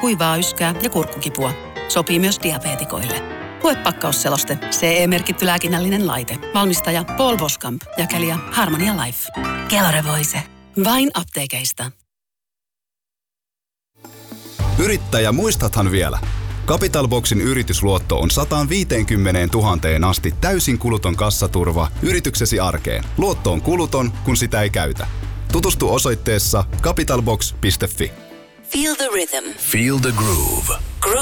kuivaa yskää ja kurkkukipua. Sopii myös diabeetikoille. Lue pakkausseloste. CE-merkitty lääkinnällinen laite. Valmistaja Paul Boskamp. Jakelija Harmonia Life. Kelarevoise. Vain apteekeista. Yrittäjä, muistathan vielä? Capital Boxin yritysluotto on 150 000 asti täysin kuluton kassaturva yrityksesi arkeen. Luotto on kuluton, kun sitä ei käytä. Tutustu osoitteessa capitalbox.fi. Feel the rhythm. Feel the groove.